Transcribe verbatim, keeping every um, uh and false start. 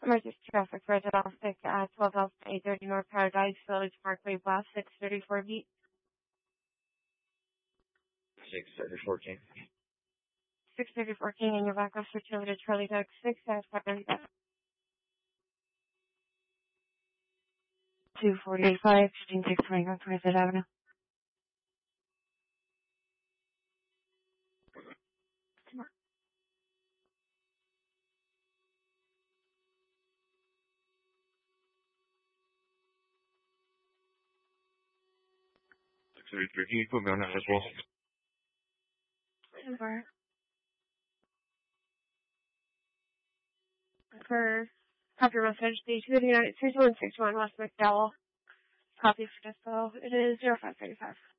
Emergency traffic for Domestic at twelve thousand eight thirty North Paradise Village Parkway West, six thirty-four beat. six thirty-four King. six thirty-four King and your backup switch over to Charlie Doug six at five ninety-five. two forty-five, fifteen six twenty North twenty-fifth Avenue. six thirty-three, can you put me on that as well? For, for copy message, the two of the United States one six one West McDowell. Copy for dispo. It is zero five thirty-five.